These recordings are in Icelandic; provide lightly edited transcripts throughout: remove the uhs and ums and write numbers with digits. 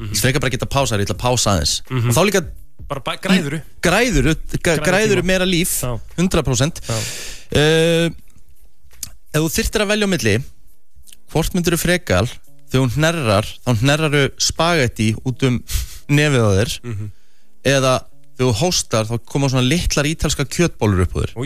Ég frekar bara geta pásað, ég ætla að pása aðeins Og þá líka bara græðuru meira líf 100% Ef þú þyrftir að velja á milli hvort myndirðu frekar þegar hún hnerrar þá hnerraru spagetti út nefið á þér eða þegar þú hóstar þá koma svona litlar ítalska kjötbólur upp á þér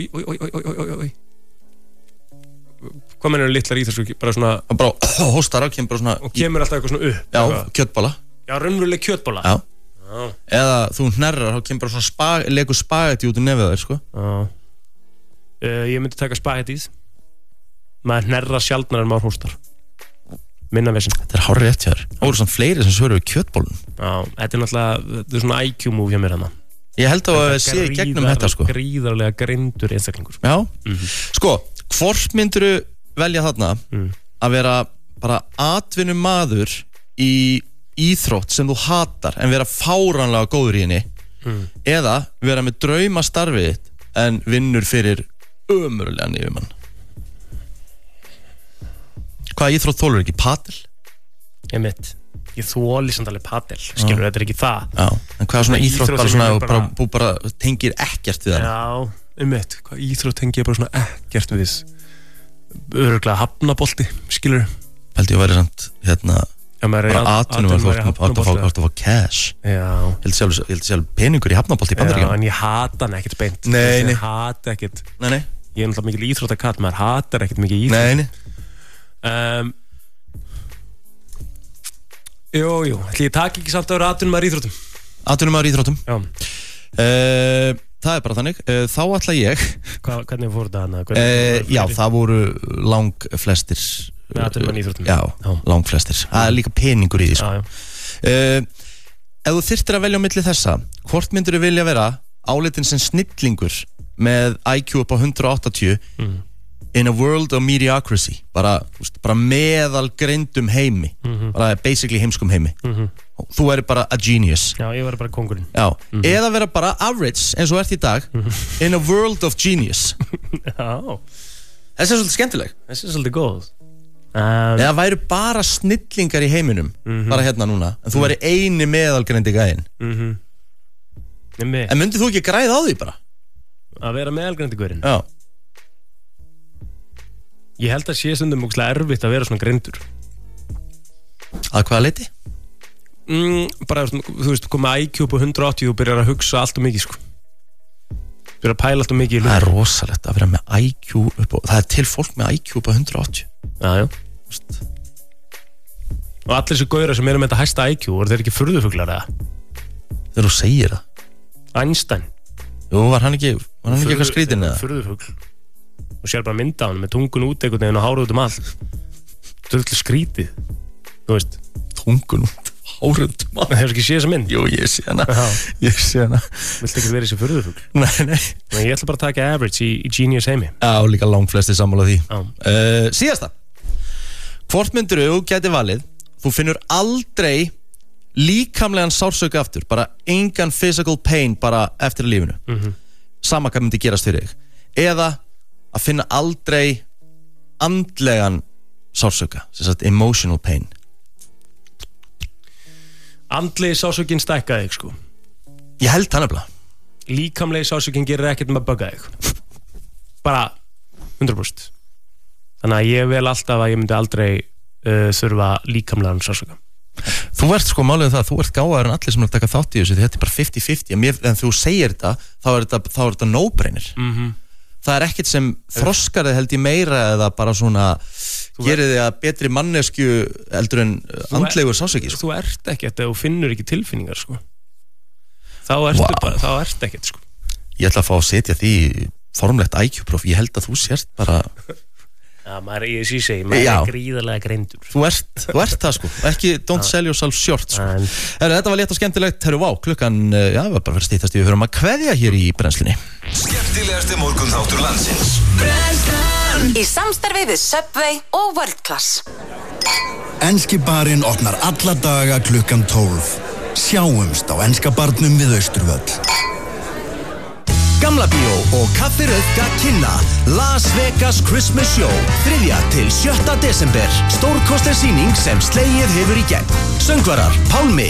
Hvað meinarðu litlar ítalska bara svona bara hóstar á kemur bara svona og kemur alltaf eitthvað svona upp Já, kjötbóla Já, raunveruleg kjötbóla Já Eða þú hnerrar þá kemur bara svona legur spagetti út nefið á þér sko Ég myndi taka spagettið maður hnerrar sjaldnar en maður hóstar minna vesinn Þetta hárið rétt hjá þér Það voru svona fleiri sem svöruðu kjötbólun Já, þetta náttúrulega þetta svona IQ move hjá mér hana Ég held að það sé í gegnum þetta sko Gríðarlega grindur einstaklingur Já, sko, hvort myndirðu velja þarna að vera bara atvinnumaður í íþrótt sem þú hatar en vera fáránlega góður í henni eða vera með draumastarfið en vinnur fyrir ömurlegan yfirmann Hvaða íþrótt þolur ekki? Padel? Ég þóli samt alveg padel skilur, þetta ekki það Já, en hvaða svona íþrótt bara svona bara tengir ekkert við það Já, hvað íþrótt tengir bara svona ekkert við örugglega hafnabolti skilur Pældi ég væri samt bara atvinnum þú átt að fá cash Já Ég held sjálf peningur í hafnabolti í Bandaríkjunum Já, en ég hata hann ekkert beint Nei Ég hata ekkert Nei Ég er náttúrulega mikil íþróttakatt maður hatar ekkert mikið íþrótt Nei Jú, ætli ég taki ekki samt að vera atvinnumaður íþróttum Atvinnumaður íþróttum Já Það bara þannig Þá ætla ég Hvernig fór þetta hana? Já, það voru langflestir Með atvinnumaður íþróttum Já, langflestir Það líka peningur í því sko. Ef þú þyrftir að velja á milli þessa hvort myndirðu vilja vera álitin sem snillingur með IQ upp á 180 in a world of mediocrity bara meðal greindum heimi bara basically heimskum heimi þú væri bara a genius Já, ég væri bara kongurinn Já, eða vera bara average eins og ert í dag in a world of genius Já Þessi svolítið skemmtileg Þessi svolítið góð eða væri bara snillingar í heiminum bara hérna núna en þú væri eini meðalgreindi gæinn En myndið þú ekki græða á því bara? Að vera meðalgreindi gæinn Já Ég held að sé stundum ógeðslega erfitt að vera svona greindur Að hvaða leyti? Bara, þú veist, koma IQ upp á 180 og byrjar að hugsa allt og mikið, sko Byrjar að pæla allt og mikið í hluti Það rosalegt að vera með IQ upp á Það til fólk með IQ upp á 180 Já Og allir þessi gaurar sem með þetta hæsta IQ voru þeir ekki furðufuglar, eða? Þegar þú segir það Einstein Jú, var hann ekki eitthvað skrítinn, eða? Furðufugl og sér bara mynda á hann með tungun út einhvern veginn og hárið út allt þetta er alltaf skrítið þú veist tungun út, hárið út allt hefur ekki séð þessa mynd? Jú, ég sé hana Viltu ekki vera þessi furðufugl? Nei Ég ætla bara að taka average í genius heimi Já, líka langflesti sammála því Síðasta hvort myndirðu þú gæti valið þú finnur aldrei líkamlegan sársauka aftur bara engan physical pain bara eftir lífinu sama hvað myndi gerast fyrir þig eða að finna aldrei andlegan sársauka, sem sagt emotional pain Andlegi sársaukin stækkaði þig, sko Ég held það nefnilega Líkamlegi sársaukin gerir ekkert með að bugga þig bara 100% Þannig að ég vel alltaf að ég myndi aldrei þurfa líkamlegan sársauka Þú ert sko málið það, þú ert gáðar en allir sem er að taka þátt í þessu því þetta er bara 50-50 en þú segir þetta, þá er þetta no-brainer Það er ekkert sem þroskar þig held ég meira eða bara svona gerir þig að betri mannesku heldur en andlegur sásauki sko. Þú ert ekkert ef þú finnur ekki tilfinningar sko. Þá ert ekkert sko. Ég ætla að fá að setja því formlegt IQ-próf, ég held að þú sért bara Já, maður er gríðarlega greindur Þú ert það sko, ekki don't sell yourself short sko. Þetta var létt og skemmtilegt, vá, klukkan var bara fyrir stýttast við höfum að kveðja hér í brennslunni Skemmtilegasti morgunþáttur landsins Brennslan Í samstarfi við Subway og World Class Enski barinn opnar alla daga klukkan 12 Sjáumst á enska barnum við Austurvöll Gamla bíó og Kaffi Rauðka kynna Las Vegas Christmas Show 3. til 7. desember Stórkostleg sýning sem slegið hefur í gegn Söngvarar Pálmi,